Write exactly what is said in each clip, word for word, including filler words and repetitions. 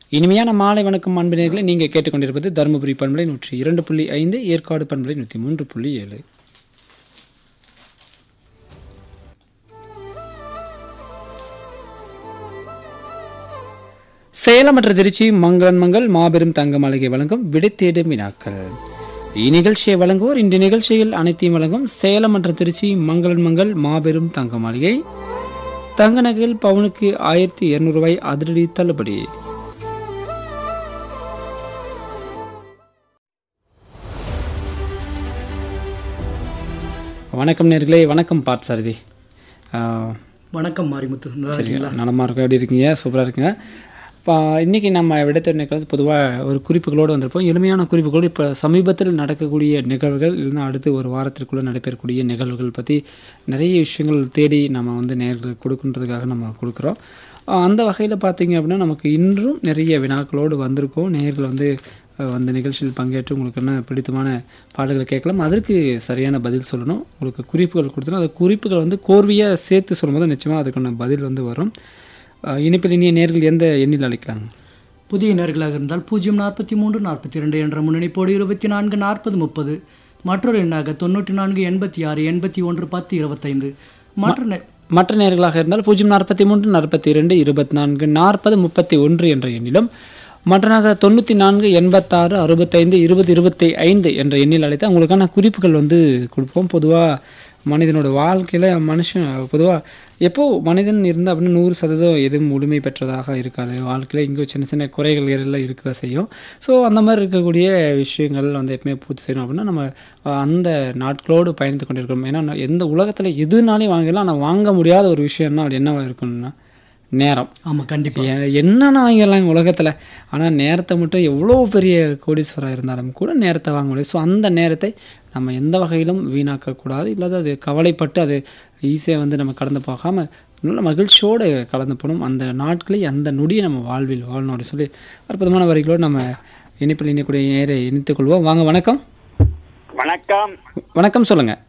இனிமையான மாலை வணக்கம் அன்பினர்களை நீங்கள் கேட்டுக்கொண்டிருப்பது தருமபுரி பண்பலை நூற்றி இரண்டு புள்ளி ஐந்து, ஏற்காடு பண்பலை நூற்றி மூன்று புள்ளி ஏழு. சேலம் மற்றும் திருச்சி மங்களன் மங்கள் மாபெரும் தங்க மாளிகை வழங்கும் விடை தேடும் வினாக்கள். இந்நிகழ்ச்சியை வழங்குவோர் இன்றைய நிகழ்ச்சியில் அனைத்தையும் வழங்கும் சேலம் மற்றும் திருச்சி மங்களன் மங்கள் மாபெரும் தங்க மாளிகை. தங்க நகையில் பவுனுக்கு ஆயிரத்தி இருநூறு ரூபாய் அதிரடி தள்ளுபடி. வணக்கம் நேர்களே, வணக்கம் பார்த்தசாரதி. வணக்கம் மாரிமுத்து. சரிங்களா, நலமாக இருக்கும், எப்படி இருக்கீங்க? சூப்பராக இருக்குங்க. இப்போ இன்றைக்கி நம்ம விடைத்தேடும் நிகழ்ச்சி பொதுவாக ஒரு குறிப்புகளோடு வந்திருப்போம். எளிமையான குறிப்புகளோடு இப்போ சமீபத்தில் நடக்கக்கூடிய நிகழ்வுகள் இல்லைன்னா அடுத்து ஒரு வாரத்திற்குள்ளே நடைபெறக்கூடிய நிகழ்வுகள் பற்றி நிறைய விஷயங்கள் தேடி நம்ம வந்து நேர்களுக்கு கொடுக்குன்றதுக்காக நம்ம கொடுக்குறோம். அந்த வகையில் பார்த்திங்க அப்படின்னா நமக்கு இன்றும் நிறைய வினாக்களோடு வந்திருக்கோம். நேர்கள் வந்து அந்த நிகழ்ச்சியில் பங்கேற்று உங்களுக்கு என்ன பிடித்தமான பாடல்களை கேட்கலாம், அதற்கு சரியான பதில் சொல்லணும். உங்களுக்கு குறிப்புகள் கொடுத்தோன்னா அந்த குறிப்புகள் வந்து கோர்வையாக சேர்த்து சொல்லும்போது நிச்சயமாக அதுக்கான பதில் வந்து வரும். இனிப்பில் இனிய நேர்கள் எந்த எண்ணில் அழைக்கிறாங்க? புதிய நேர்களாக இருந்தால் பூஜ்ஜியம் நாற்பத்தி மூன்று நாற்பத்தி ரெண்டு என்ற முன்னணிப்போடு இருபத்தி நான்கு நாற்பது முப்பது, மற்றொரு எண்ணாக தொண்ணூற்றி நான்கு எண்பத்தி ஆறு எண்பத்தி ஒன்று பத்து இருபத்தைந்து. மற்ற மற்ற நேர்களாக இருந்தால் பூஜ்ஜியம் நாற்பத்தி மூன்று நாற்பத்தி இரண்டு இருபத்தி நான்கு நாற்பது முப்பத்தி ஒன்று என்ற எண்ணிலும், மற்றனாக தொண்ணூற்றி நான்கு எண்பத்தாறு அறுபத்தைந்து இருபது இருபத்தி ஐந்து என்ற எண்ணில் அழைத்து உங்களுக்கான குறிப்புகள் வந்து கொடுப்போம். பொதுவாக மனிதனோட வாழ்க்கையில் மனுஷன் பொதுவாக எப்போ மனிதன் இருந்தால் அப்படின்னு நூறு சதவீதம் எதுவும் முழுமை பெற்றதாக இருக்காது. வாழ்க்கையில் இங்கே சின்ன சின்ன குறைகள் எல்லாம் இருக்க செய்யும். ஸோ அந்த மாதிரி இருக்கக்கூடிய விஷயங்கள் வந்து எப்பவுமே பூர்த்தி செய்யணும் அப்படின்னா நம்ம அந்த நாட்களோடு பயணித்து கொண்டிருக்கிறோம். ஏன்னா எந்த உலகத்தில் எதுனாலையும் வாங்கிடலாம், ஆனால் வாங்க முடியாத ஒரு விஷயம்னா அது என்னவா இருக்கணும்னா நேரம். ஆமாம், கண்டிப்பாக என்னென்ன வாங்கிடலாங்க உலகத்தில், ஆனால் நேரத்தை மட்டும் எவ்வளோ பெரிய கோடீஸ்வரர் இருந்தாலும் கூட நேரத்தை வாங்க முடியாது. ஸோ அந்த நேரத்தை நம்ம எந்த வகையிலும் வீணாக்கக்கூடாது. இல்லாத அது கவலைப்பட்டு அது ஈஸியாக வந்து நம்ம கடந்து போகாமல் நல்ல மகிழ்ச்சியோடு கலந்து போகணும். அந்த நாட்களை அந்த நொடியை நம்ம வாழ்வில் வாழணும் அப்படின்னு சொல்லி அற்புதமான வரிகளோடு நம்ம இணைப்பில் இணைக்கூடிய நேரை இணைத்துக் கொள்வோம். வாங்க. வணக்கம். வணக்கம். வணக்கம், சொல்லுங்கள்.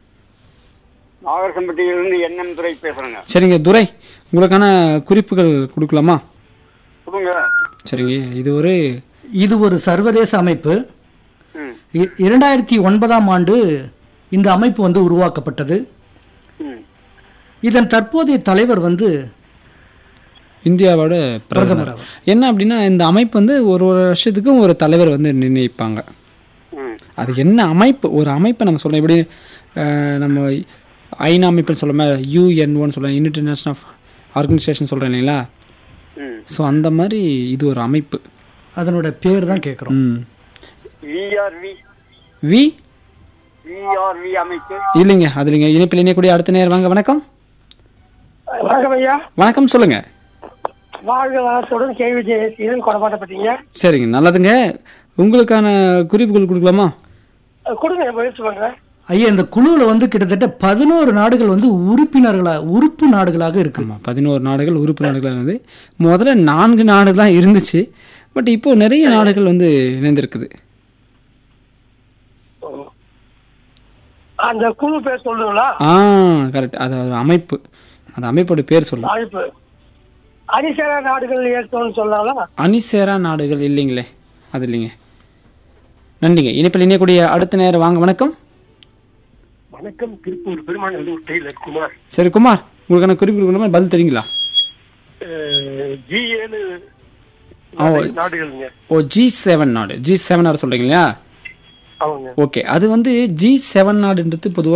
நாகர்கம்பட்டியிலிருந்து என்எம் துரை பேசுறேங்க. சரிங்க துரை, உங்களுக்கான குறிப்புகள் கொடுக்கலாமா? கொடுங்க. சரிங்க. இது ஒரு இது ஒரு சர்வதேச அமைப்பு. இரண்டாயிரத்தி ஒன்பதாம் ஆண்டு இந்த அமைப்பு வந்து உருவாக்கப்பட்டது. இதன் தற்போதைய தலைவர் வந்து இந்தியாவோட பிரதமர். என்ன அப்படின்னா இந்த அமைப்பு வந்து ஒரு ஒரு வருஷத்துக்கும் ஒரு தலைவர் வந்து நிர்ணயிப்பாங்க. அது என்ன அமைப்பு, ஒரு அமைப்பை நம்ம சொல்றோம். எப்படி நம்ம ஐநா அமைப்புன்னு சொல்லுமே, யூஎன்ஓன்னு சொல்கிறேன், யுனைடெட் நேஷன் ஆஃப் ஆர்கனைசேஷன் சொல்கிறேன் இல்லைங்களா? ஸோ அந்த மாதிரி இது ஒரு அமைப்பு. அதனோட பேர் தான் கேட்குறோம். விஆர்வி வி விஆர்வி அமைப்பு இல்லைங்க, அது இல்லைங்க. இணைப்பில் இணையக்கூடிய அடுத்த நேரம். வாங்க. வணக்கம். வணக்கம் ஐயா. வணக்கம், சொல்லுங்க. வாழ்க வளத்துடன் கேள்வி செய்து கொடமாட்டப்பட்டீங்க. சரிங்க, நல்லதுங்க. உங்களுக்கான குறிப்புகள் கொடுக்கலாமா? கொடுங்க, முயற்சி பண்ணுறேன். ஐயா, இந்த குழுவில் வந்து கிட்டத்தட்ட பதினோரு நாடுகள் வந்து உறுப்பினர்களாக உறுப்பு நாடுகளாக இருக்கு. ஆமாம், பதினோரு நாடுகள் உறுப்பு நாடுகளாக இருந்தது. முதல்ல நான்கு நாடு தான் இருந்துச்சு, பட் இப்போ நிறைய நாடுகள் வந்து இணைந்திருக்குது. அந்த குழு பேர் சொல்லுங்களா? ஆ கரெக்ட், அது ஒரு அமைப்பு. அந்த அமைப்போட பேர் சொல்லுங்க. அமைப்பு அணிசேரா நாடுகள் ஏற்றோன்னு சொல்லலாம். அணிசேரா நாடுகள் இல்லைங்களே, அது இல்லைங்க. நன்றிங்க. இணைப்பில் இணையக்கூடிய அடுத்த நேரம். வாங்க. வணக்கம். வணக்கம். திருப்பூர் பெருமாள் டெய்லர் குமார். சரி குமார், உங்களுக்கான குறிப்பு கொடுக்கணுமா, பதில் தெரியுங்களா? ஜி ஏழு நாடுகள்ங்க. ஓ, ஜி செவன் நாடு. ஜி செவன் நாடு சொல்றீங்க இல்லையா? ஓகே, அது வந்து ஜி செவன் நாடுன்றது பொதுவாக